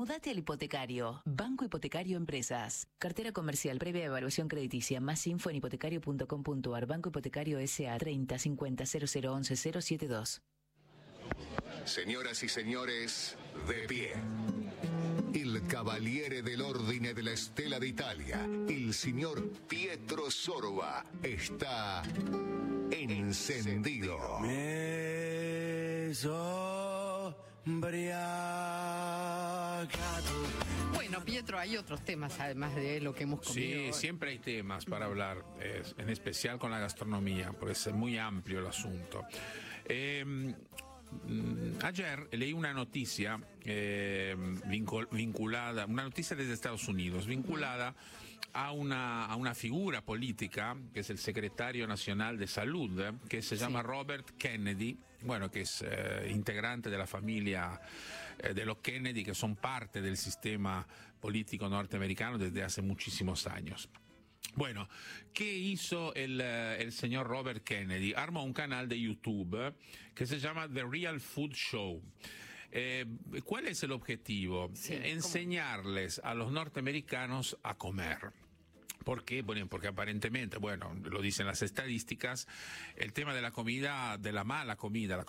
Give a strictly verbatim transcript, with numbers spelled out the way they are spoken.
Mudate al hipotecario. Banco Hipotecario Empresas. Cartera comercial previa evaluación crediticia. Más info en hipotecario punto com punto ar. Banco Hipotecario S A treinta cincuenta cero cero once cero setenta y dos. Señoras y señores, de pie. Il Cavaliere dell'Ordine della Stella d'Italia, il signor Pietro Sorba, está encendido. Me sobriacato. Bueno, Pietro, hay otros temas además de lo que hemos comido. Sí, siempre hay temas para hablar, eh, en especial con la gastronomía, porque es muy amplio el asunto. Eh, Ayer leí una noticia eh, vincul vinculada, una noticia desde Estados Unidos, vinculada a una, a una figura política, que es el secretario nacional de salud, eh, que se llama sí. Robert Kennedy, bueno, que es eh, integrante de la familia eh, de los Kennedy, que son parte del sistema político norteamericano desde hace muchísimos años. Bueno, ¿qué hizo el, el señor Robert Kennedy? Armó un canal de YouTube que se llama The Real Food Show. Eh, ¿Cuál es el objetivo? Sí, Enseñarles a los norteamericanos a comer. ¿Por qué? Bueno, porque aparentemente, bueno, lo dicen las estadísticas, el tema de la comida, de la mala comida, la